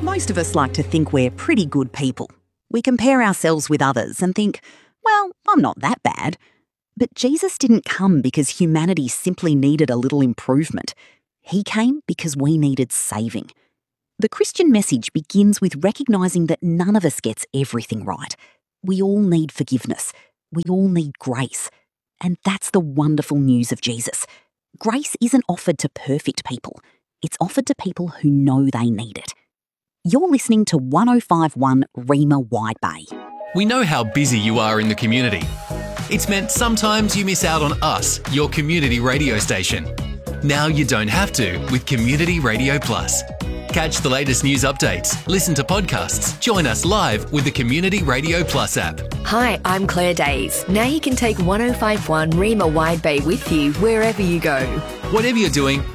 Most of us like to think we're pretty good people. We compare ourselves with others and think, well, I'm not that bad. But Jesus didn't come because humanity simply needed a little improvement. He came because we needed saving. The Christian message begins with recognising that none of us gets everything right. We all need forgiveness. We all need grace. And that's the wonderful news of Jesus. Grace isn't offered to perfect people. It's offered to people who know they need it. You're listening to 105.1 Rima Wide Bay. We know how busy you are in the community. It's meant sometimes you miss out on us, your community radio station. Now you don't have to with Community Radio Plus. Catch the latest news updates, listen to podcasts, join us live with the Community Radio Plus app. Hi, I'm Claire Days. Now you can take 105.1 Rima Wide Bay with you wherever you go. Whatever you're doing,